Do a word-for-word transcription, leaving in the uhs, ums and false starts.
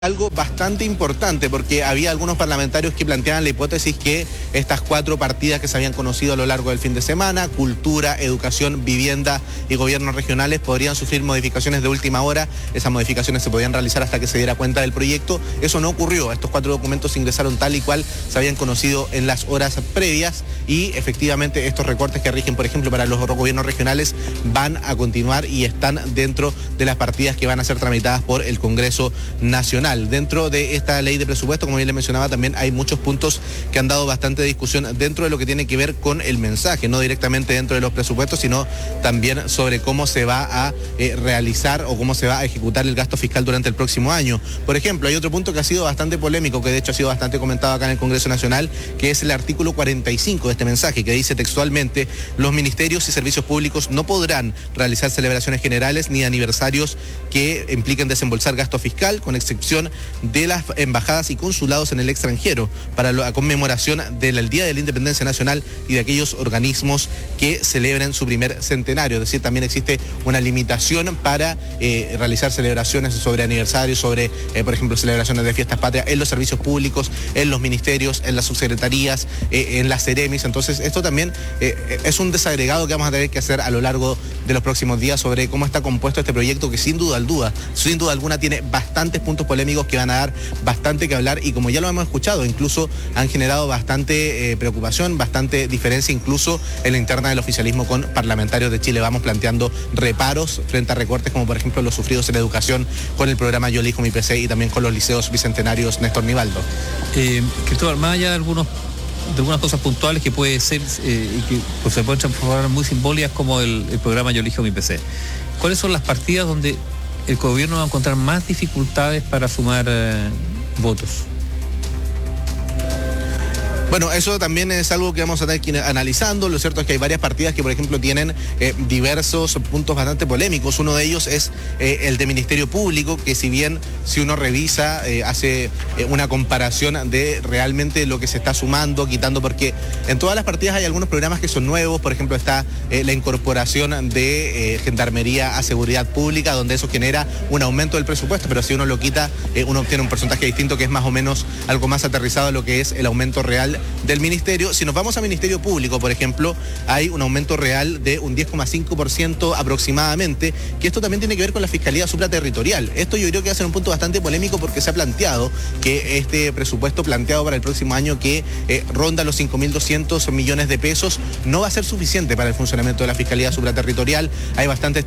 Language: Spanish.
Algo bastante importante, porque había algunos parlamentarios que planteaban la hipótesis que estas cuatro partidas que se habían conocido a lo largo del fin de semana, cultura, educación, vivienda y gobiernos regionales, podrían sufrir modificaciones de última hora. Esas modificaciones se podían realizar hasta que se diera cuenta del proyecto. Eso no ocurrió. Estos cuatro documentos ingresaron tal y cual se habían conocido en las horas previas y efectivamente estos recortes que rigen, por ejemplo, para los gobiernos regionales van a continuar y están dentro de las partidas que van a ser tramitadas por el Congreso Nacional. Dentro de esta ley de presupuesto, como bien le mencionaba, también hay muchos puntos que han dado bastante discusión dentro de lo que tiene que ver con el mensaje, no directamente dentro de los presupuestos, sino también sobre cómo se va a eh, realizar o cómo se va a ejecutar el gasto fiscal durante el próximo año. Por ejemplo, hay otro punto que ha sido bastante polémico, que de hecho ha sido bastante comentado acá en el Congreso Nacional, que es el artículo cuarenta y cinco de este mensaje, que dice textualmente: los ministerios y servicios públicos no podrán realizar celebraciones generales ni aniversarios que impliquen desembolsar gasto fiscal, con excepción de las embajadas y consulados en el extranjero, para la conmemoración del Día de la Independencia Nacional y de aquellos organismos que celebren su primer centenario. Es decir, también existe una limitación para eh, realizar celebraciones sobre aniversarios, sobre, eh, por ejemplo, celebraciones de fiestas patrias en los servicios públicos, en los ministerios, en las subsecretarías, eh, en las Ceremis. Entonces, esto también eh, es un desagregado que vamos a tener que hacer a lo largo de los próximos días sobre cómo está compuesto este proyecto, que sin duda, duda, sin duda alguna tiene bastantes puntos polémicos que van a dar bastante que hablar, y como ya lo hemos escuchado, incluso han generado bastante eh, preocupación, bastante diferencia incluso en la interna del oficialismo, con parlamentarios de Chile Vamos planteando reparos frente a recortes como por ejemplo los sufridos en educación con el programa Yo Elijo Mi P C y también con los liceos bicentenarios Néstor Nivaldo. Eh, Cristóbal, más allá de algunos de algunas cosas puntuales que puede ser eh, y que pues, se pueden transformar muy simbólicas, como el, el programa Yo Elijo Mi P C, ¿cuáles son las partidas donde el gobierno va a encontrar más dificultades para sumar eh, votos? Bueno, eso también es algo que vamos a tener que ir analizando. Lo cierto es que hay varias partidas que, por ejemplo, tienen eh, diversos puntos bastante polémicos. Uno de ellos es eh, el de Ministerio Público, que si bien si uno revisa, eh, hace eh, una comparación de realmente lo que se está sumando, quitando, porque en todas las partidas hay algunos programas que son nuevos. Por ejemplo, está eh, la incorporación de eh, Gendarmería a Seguridad Pública, donde eso genera un aumento del presupuesto, pero si uno lo quita, eh, uno obtiene un porcentaje distinto que es más o menos algo más aterrizado a lo que es el aumento real del ministerio. Si nos vamos a Ministerio Público, por ejemplo, hay un aumento real de un diez coma cinco por ciento aproximadamente, que esto también tiene que ver con la Fiscalía Supraterritorial. Esto yo creo que va a ser un punto bastante polémico, porque se ha planteado que este presupuesto planteado para el próximo año, que eh, ronda los cinco mil doscientos millones de pesos, no va a ser suficiente para el funcionamiento de la Fiscalía Supraterritorial. Hay bastantes